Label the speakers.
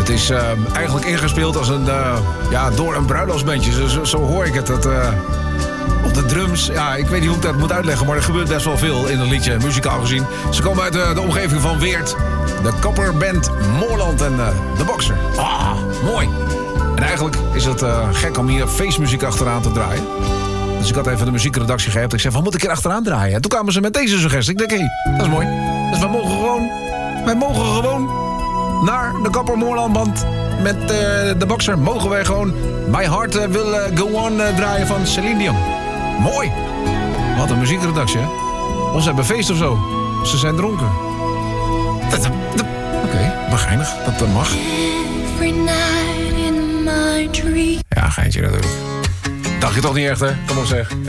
Speaker 1: is eigenlijk ingespeeld als door een bruiloftsbandje. Zo hoor ik het. Op de drums, ja, ik weet niet hoe ik dat moet uitleggen... maar er gebeurt best wel veel in het liedje, muzikaal gezien. Ze komen uit de omgeving van Weert. De Kopperband Moorland en de Boxer. Ah, mooi. En eigenlijk is het gek om hier feestmuziek achteraan te draaien. Dus ik had even de muziekredactie gehept. Ik zei, wat moet ik er achteraan draaien? En toen kwamen ze met deze suggestie. Ik denk, hé, dat is mooi. Dus wij mogen gewoon naar de Kapper Moorlandband met de Boxer. Mogen wij gewoon My Heart Will Go On draaien van Celine Dion. Mooi. Wat een muziekredactie, hè? Of ze hebben feest of zo. Ze zijn dronken. Oké, waarschijnlijk. Dat mag. Ja, geintje natuurlijk. Dacht je toch niet echt, hè? Kom op zeg.